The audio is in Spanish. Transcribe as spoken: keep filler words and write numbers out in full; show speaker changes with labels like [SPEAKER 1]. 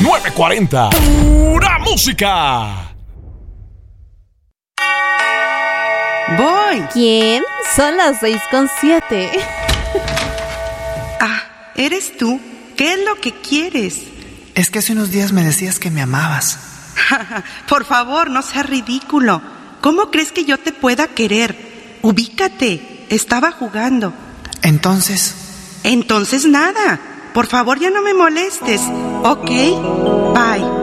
[SPEAKER 1] nueve cuarenta. Pura música.
[SPEAKER 2] Voy.
[SPEAKER 3] ¿Quién? Son las seis con siete.
[SPEAKER 2] Ah, ¿eres tú? ¿Qué es lo que quieres?
[SPEAKER 4] Es que hace unos días me decías que me amabas.
[SPEAKER 2] Por favor, no seas ridículo. ¿Cómo crees que yo te pueda querer? Ubícate. Estaba jugando.
[SPEAKER 4] Entonces...
[SPEAKER 2] Entonces nada. Por favor, ya no me molestes. ¿Ok? Bye.